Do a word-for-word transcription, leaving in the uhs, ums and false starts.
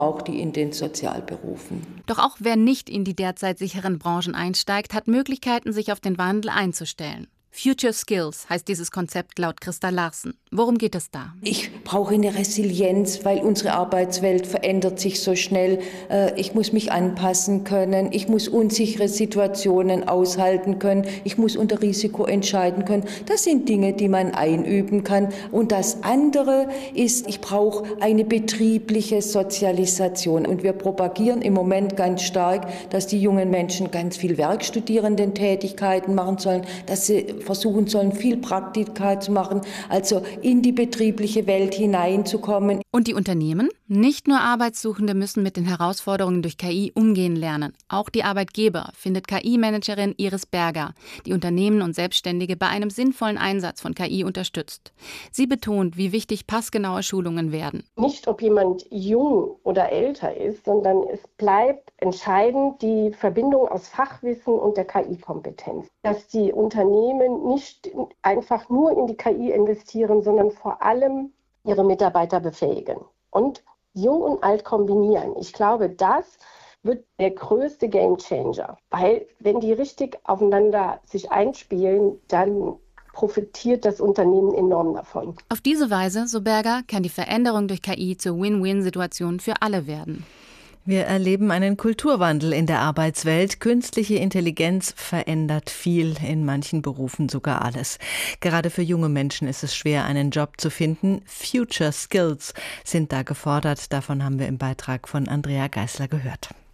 auch die in den Sozialberufen. Doch auch wer nicht in die derzeit sicheren Branchen einsteigt, hat Möglichkeiten, sich auf den Wandel einzustellen. Future Skills heißt dieses Konzept laut Christa Larsen. Worum geht es da? Ich brauche eine Resilienz, weil unsere Arbeitswelt verändert sich so schnell. Ich muss mich anpassen können. Ich muss unsichere Situationen aushalten können. Ich muss unter Risiko entscheiden können. Das sind Dinge, die man einüben kann. Und das andere ist, ich brauche eine betriebliche Sozialisation. Und wir propagieren im Moment ganz stark, dass die jungen Menschen ganz viel Werkstudierendentätigkeiten machen sollen, dass sie versuchen sollen, viel Praktika zu machen, also in die betriebliche Welt hineinzukommen. Und die Unternehmen? Nicht nur Arbeitssuchende müssen mit den Herausforderungen durch K I umgehen lernen. Auch die Arbeitgeber, findet K I-Managerin Iris Berger, die Unternehmen und Selbstständige bei einem sinnvollen Einsatz von K I unterstützt. Sie betont, wie wichtig passgenaue Schulungen werden. Nicht, ob jemand jung oder älter ist, sondern es bleibt entscheidend die Verbindung aus Fachwissen und der K I-Kompetenz. Dass die Unternehmen nicht einfach nur in die K I investieren, sondern vor allem ihre Mitarbeiter befähigen und Jung und Alt kombinieren. Ich glaube, das wird der größte Gamechanger, weil wenn die richtig aufeinander sich einspielen, dann profitiert das Unternehmen enorm davon. Auf diese Weise, so Berger, kann die Veränderung durch K I zur Win-Win-Situation für alle werden. Wir erleben einen Kulturwandel in der Arbeitswelt. Künstliche Intelligenz verändert viel, in manchen Berufen sogar alles. Gerade für junge Menschen ist es schwer, einen Job zu finden. Future Skills sind da gefordert. Davon haben wir im Beitrag von Andrea Geisler gehört.